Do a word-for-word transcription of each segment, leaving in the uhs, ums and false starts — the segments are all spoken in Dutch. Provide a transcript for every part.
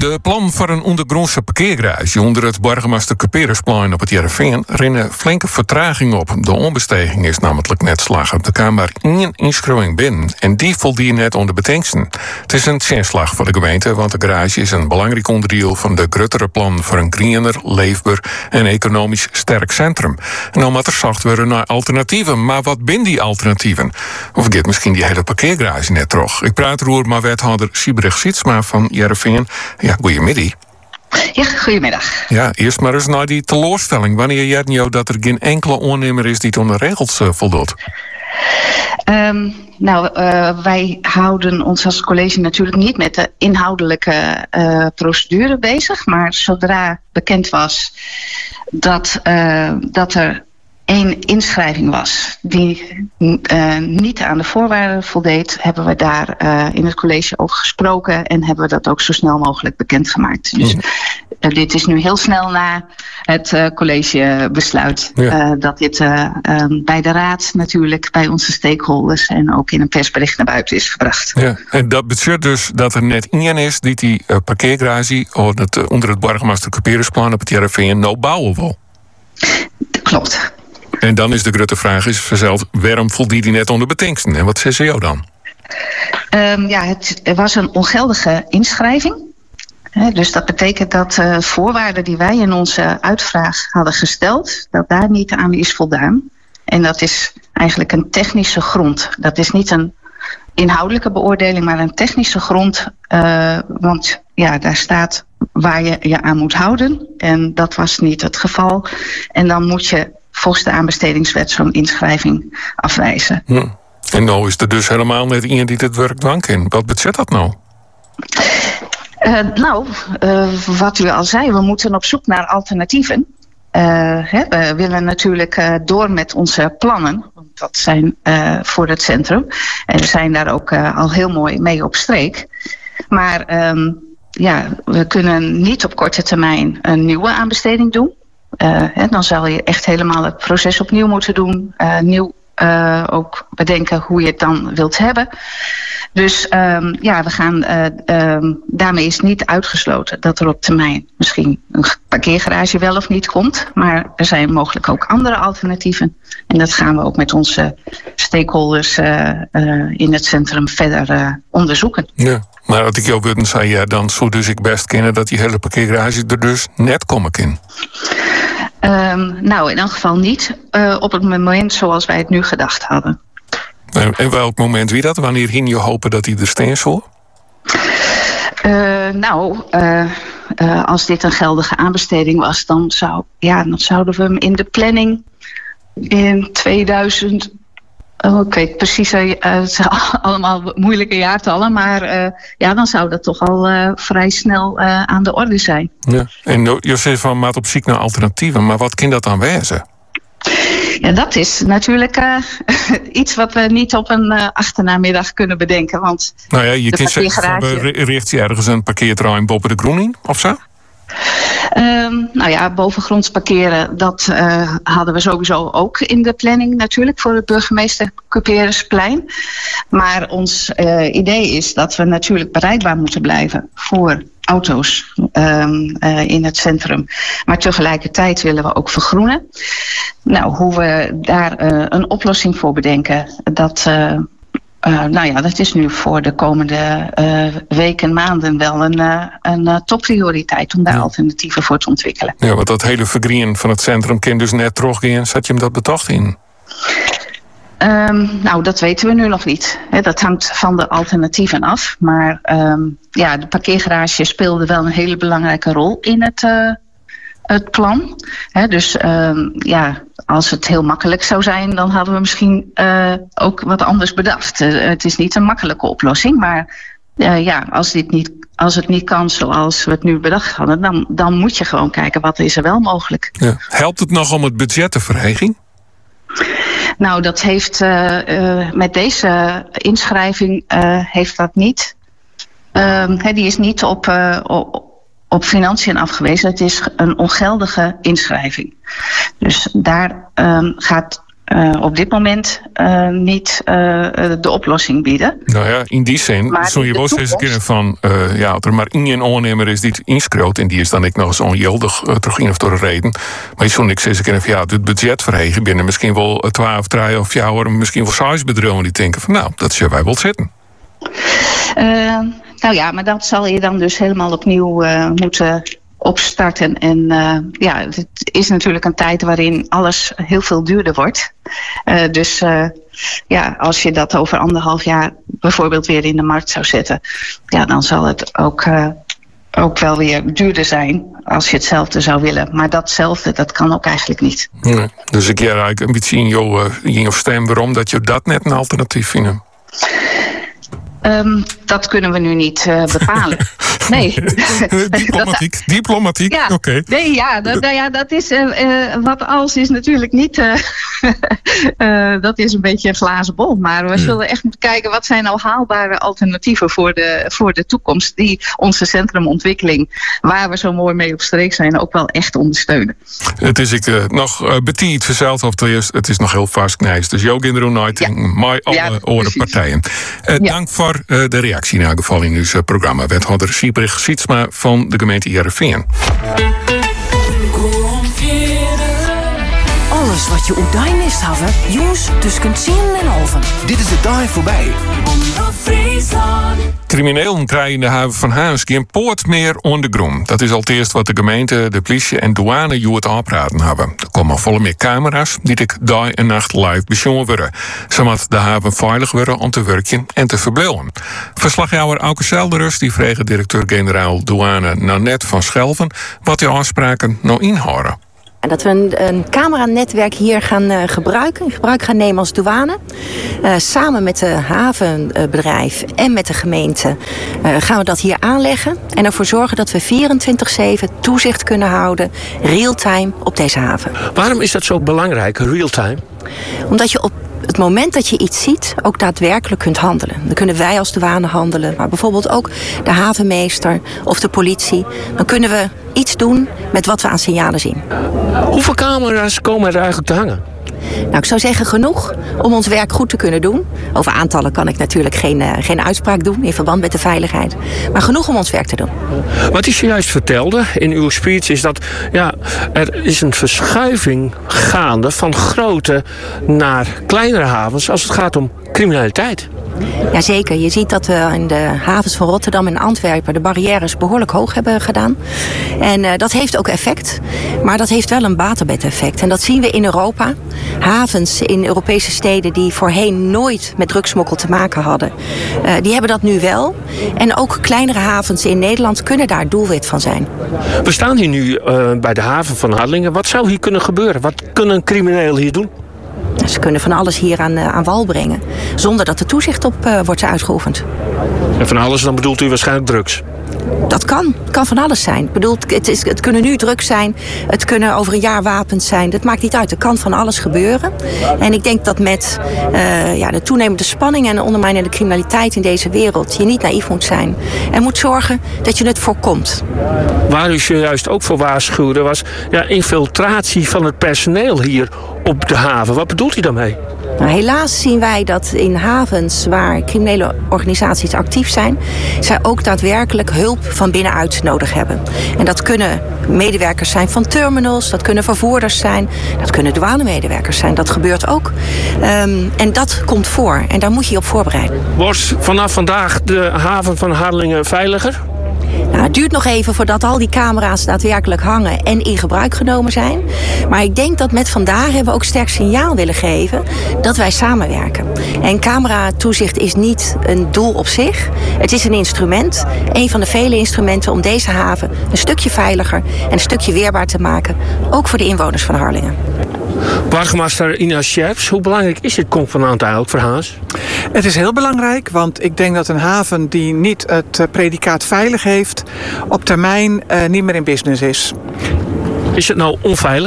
De plan voor een ondergrondse parkeergarage onder het Burgemeester Cuperusplein op het Heerenveen rennen flinke vertraging op. De onbesteging is namelijk net slag op de Kamer één inschrijving binnen en die voldient net onder betenksten. Het is een zinslag voor de gemeente, want de garage is een belangrijk onderdeel van de gruttere plan voor een groener, leefbaar en economisch sterk centrum. En dan moet er zacht worden naar alternatieven. Maar wat zijn die alternatieven? Of gaat misschien die hele parkeergarage net terug? Ik praat erover met wethouder Siebrich Sietsma van Heerenveen. Ja, goedemiddag. Ja, goedemiddag. Ja, eerst maar eens naar die teleurstelling. Wanneer jij jou dat er geen enkele ondernemer is die het aan de regels uh, voldoet? Um, nou, uh, wij houden ons als college natuurlijk niet met de inhoudelijke uh, procedure bezig. Maar zodra bekend was dat, uh, dat er één inschrijving was die uh, niet aan de voorwaarden voldeed, hebben we daar uh, in het college over gesproken en hebben we dat ook zo snel mogelijk bekendgemaakt. Dus uh, dit is nu heel snel na het uh, collegebesluit ja. uh, dat dit uh, um, bij de raad natuurlijk, bij onze stakeholders en ook in een persbericht naar buiten is gebracht. Ja, en dat betekent dus dat er net één is die die uh, parkeergarage onder het, uh, onder het Burgemeester Cuperusplein op het Heerenveen nou bouwen wil. Klopt. En dan is de grote vraag is verzeld, waarom voldoet die net onder betenksten? En wat zegt ze jou dan? Um, ja, het was een ongeldige inschrijving. He, dus dat betekent dat uh, voorwaarden die wij in onze uitvraag hadden gesteld, dat daar niet aan is voldaan. En dat is eigenlijk een technische grond. Dat is niet een inhoudelijke beoordeling, maar een technische grond. Uh, want ja, daar staat waar je je aan moet houden. En dat was niet het geval. En dan moet je volgens de aanbestedingswet zo'n inschrijving afwijzen. Hm. En nou is er dus helemaal net iemand die dit werk dwang in. Wat betekent dat nou? Uh, nou, uh, wat u al zei, we moeten op zoek naar alternatieven. Uh, hè, we willen natuurlijk uh, door met onze plannen. Want dat zijn uh, voor het centrum. En we zijn daar ook uh, al heel mooi mee op streek. Maar um, ja, we kunnen niet op korte termijn een nieuwe aanbesteding doen. Uh, hè, dan zal je echt helemaal het proces opnieuw moeten doen. Uh, nieuw uh, ook bedenken hoe je het dan wilt hebben. Dus um, ja, we gaan, uh, um, daarmee is niet uitgesloten dat er op termijn misschien een parkeergarage wel of niet komt. Maar er zijn mogelijk ook andere alternatieven. En dat gaan we ook met onze stakeholders uh, uh, in het centrum verder uh, onderzoeken. Ja, maar als ik jou wilde zei, ja, dan zou dus ik best kennen dat die hele parkeergarage er dus net komen kan. Um, nou, in elk geval niet uh, op het moment zoals wij het nu gedacht hadden. En, en welk moment wie dat? Wanneer ging je hopen dat hij er steen zou? Uh, nou, uh, uh, als dit een geldige aanbesteding was, dan, zou, ja, dan zouden we hem in de planning in tweeduizend... Oh, ik weet precies, uh, het zijn allemaal moeilijke jaartallen, maar uh, ja, dan zou dat toch al uh, vrij snel uh, aan de orde zijn. Ja. En je zegt van maat op zoek naar alternatieven, maar wat kan dat dan wezen? Ja, dat is natuurlijk uh, iets wat we niet op een uh, achternamiddag kunnen bedenken. Want nou ja, je de kunt parkeergarage... zeggen, richt je ergens een parkeerterrein boven de Groening of zo? Um, nou ja, bovengronds parkeren, dat uh, hadden we sowieso ook in de planning natuurlijk voor het burgemeester Cuperusplein. Maar ons uh, idee is dat we natuurlijk bereikbaar moeten blijven voor auto's um, uh, in het centrum. Maar tegelijkertijd willen we ook vergroenen. Nou, hoe we daar uh, een oplossing voor bedenken, dat... Uh, Uh, nou ja, dat is nu voor de komende uh, weken, maanden wel een, uh, een uh, topprioriteit om daar ja. alternatieven voor te ontwikkelen. Ja, want dat hele vergroenen van het centrum kan dus net teruggaan. Zet je hem dat betocht in? Um, nou, dat weten we nu nog niet. He, dat hangt van de alternatieven af. Maar um, ja, de parkeergarage speelde wel een hele belangrijke rol in het, uh, het plan. He, dus um, ja, als het heel makkelijk zou zijn, dan hadden we misschien uh, ook wat anders bedacht. Uh, het is niet een makkelijke oplossing, maar uh, ja, als, dit niet, als het niet kan zoals we het nu bedacht hadden, dan, dan moet je gewoon kijken wat is er wel mogelijk. Ja. Helpt het nog om het budget te verhegen? Nou, dat heeft uh, uh, met deze inschrijving uh, heeft dat niet. Uh, die is niet op, uh, op, op financiën afgewezen. Het is een ongeldige inschrijving. Dus daar um, gaat uh, op dit moment uh, niet uh, de oplossing bieden. Nou ja, in die zin zou je wel eens keer van uh, ja, dat er maar één ondernemer is die het inschreeuwt en die is dan ik nog eens ongeldig uh, terug in of door de reden. Maar je zou niks eens keer van ja, het budget verhegen binnen misschien wel twaalf, drie of jaar, misschien wel zes bedrijven die denken van nou, dat zullen wij wel zitten. Uh, nou ja, maar dat zal je dan dus helemaal opnieuw uh, moeten opstarten. En uh, ja, het is natuurlijk een tijd waarin alles heel veel duurder wordt. Uh, dus uh, ja, als je dat over anderhalf jaar bijvoorbeeld weer in de markt zou zetten, ja, dan zal het ook, uh, ook wel weer duurder zijn als je hetzelfde zou willen. Maar datzelfde, dat kan ook eigenlijk niet. Nee, dus ik ga eigenlijk een beetje in jouw, in jouw stem waarom dat je dat net een alternatief vindt. Um, dat kunnen we nu niet uh, bepalen. Nee. Diplomatiek, dat, diplomatiek, ja, oké. Okay. Nee, ja, dat, nou ja, dat is, uh, uh, wat als is natuurlijk niet, uh, uh, dat is een beetje een glazen bol. Maar we ja. zullen echt moeten kijken, wat zijn nou haalbare alternatieven voor de, voor de toekomst, die onze centrumontwikkeling, waar we zo mooi mee op streek zijn, ook wel echt ondersteunen. Het is ik uh, nog uh, betiet verzeld of het is nog heel vast knijs. Dus jouw kinderen nooit ja. met alle ja, oren partijen. Uh, ja. Dank voor uh, de reactie in elk geval in uw uh, programma. Wethouder Siebrich Sietsma van de gemeente Heerenveen. Alles wat je op die mist hebben, jongens, tussen tien en half. Dit is de dag voorbij. Criminelen krijgen in de haven van Haas geen poort meer ondergrond. Dat is al het eerst wat de gemeente, de politie en douane je het aanpraten hebben. Er komen volle meer camera's die ik dag en nacht live besjongen worden. Zodat de haven veilig worden om te werken en te verblijven. Verslaghouder Auke Zelderus die vreeg directeur-generaal douane Nanette van Schelven wat die afspraken nou inhouden. Dat we een, een cameranetwerk hier gaan uh, gebruiken, in gebruik gaan nemen als douane. Uh, samen met de havenbedrijf en met de gemeente uh, gaan we dat hier aanleggen. En ervoor zorgen dat we vierentwintig zeven toezicht kunnen houden, real-time, op deze haven. Waarom is dat zo belangrijk, real-time? Omdat je op het moment dat je iets ziet, ook daadwerkelijk kunt handelen. Dan kunnen wij als douane handelen, maar bijvoorbeeld ook de havenmeester of de politie. Dan kunnen we iets doen met wat we aan signalen zien. Hoeveel camera's komen er eigenlijk te hangen? Nou, ik zou zeggen genoeg om ons werk goed te kunnen doen. Over aantallen kan ik natuurlijk geen, uh, geen uitspraak doen in verband met de veiligheid. Maar genoeg om ons werk te doen. Wat u zojuist vertelde in uw speech is dat ja, er is een verschuiving gaande van grote naar kleinere havens als het gaat om criminaliteit. Jazeker, je ziet dat we in de havens van Rotterdam en Antwerpen de barrières behoorlijk hoog hebben gedaan. En uh, dat heeft ook effect, maar dat heeft wel een waterbed-effect. En dat zien we in Europa. Havens in Europese steden die voorheen nooit met drugsmokkel te maken hadden, uh, die hebben dat nu wel. En ook kleinere havens in Nederland kunnen daar doelwit van zijn. We staan hier nu uh, bij de haven van Harlingen. Wat zou hier kunnen gebeuren? Wat kunnen een crimineel hier doen? Ze kunnen van alles hier aan, uh, aan wal brengen, zonder dat er toezicht op uh, wordt uitgeoefend. En van alles, dan bedoelt u waarschijnlijk drugs? Dat kan. Het kan van alles zijn. Ik bedoel, het, is, het kunnen nu drugs zijn, het kunnen over een jaar wapens zijn. Dat maakt niet uit. Er kan van alles gebeuren. En ik denk dat met uh, ja, de toenemende spanning en de ondermijnende criminaliteit in deze wereld je niet naïef moet zijn. En moet zorgen dat je het voorkomt. Waar u juist ook voor waarschuwde was ja, infiltratie van het personeel hier op de haven. Wat bedoelt u daarmee? Nou, helaas zien wij dat in havens waar criminele organisaties actief zijn, zij ook daadwerkelijk hulp van binnenuit nodig hebben. En dat kunnen medewerkers zijn van terminals, dat kunnen vervoerders zijn, dat kunnen douanemedewerkers zijn. Dat gebeurt ook. Um, en dat komt voor en daar moet je je op voorbereiden. Wordt vanaf vandaag de haven van Harlingen veiliger? Nou, het duurt nog even voordat al die camera's daadwerkelijk hangen en in gebruik genomen zijn. Maar ik denk dat met vandaag hebben we ook sterk signaal willen geven dat wij samenwerken. En cameratoezicht is niet een doel op zich. Het is een instrument, een van de vele instrumenten om deze haven een stukje veiliger en een stukje weerbaar te maken. Ook voor de inwoners van Harlingen. Burgemeester Ina Scherps, hoe belangrijk is dit component eigenlijk voor Haas? Het is heel belangrijk, want ik denk dat een haven die niet het predicaat veilig heeft, op termijn uh, niet meer in business is. Is het nou onveilig?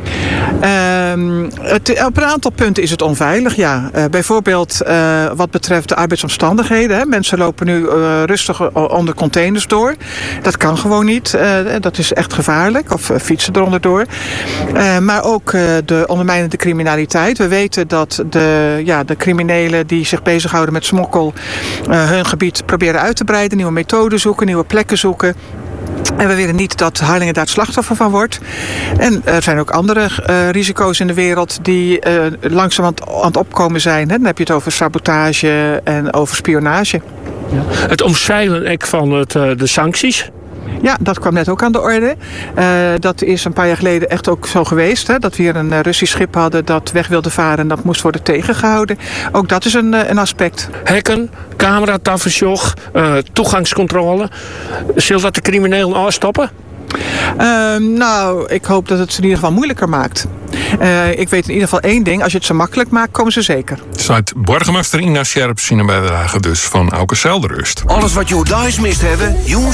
Uh, het, op een aantal punten is het onveilig, ja. Uh, bijvoorbeeld uh, wat betreft de arbeidsomstandigheden. Hè. Mensen lopen nu uh, rustig onder containers door. Dat kan gewoon niet. Uh, dat is echt gevaarlijk. Of uh, fietsen eronder door. Uh, maar ook uh, de ondermijnende criminaliteit. We weten dat de, ja, de criminelen die zich bezighouden met smokkel Uh, hun gebied proberen uit te breiden. Nieuwe methoden zoeken, nieuwe plekken zoeken. En we willen niet dat Harlingen daar het slachtoffer van wordt. En er zijn ook andere uh, risico's in de wereld die uh, langzaam aan het, aan het opkomen zijn. Hè. Dan heb je het over sabotage en over spionage. Ja. Het omzeilen ook van het, uh, de sancties. Ja, dat kwam net ook aan de orde. Uh, dat is een paar jaar geleden echt ook zo geweest. Hè, dat we hier een uh, Russisch schip hadden dat weg wilde varen en dat moest worden tegengehouden. Ook dat is een, uh, een aspect. Hekken, cameratafersjoch, uh, toegangscontrole. Zullen dat de criminelen afstoppen? Uh, nou, ik hoop dat het ze in ieder geval moeilijker maakt. Uh, ik weet in ieder geval één ding. Als je het zo makkelijk maakt, komen ze zeker. Zuid burgemeester Ina Scherps in een bijdrage dus van Auke Zelderust. Alles wat je thuis mist hebben, jongens.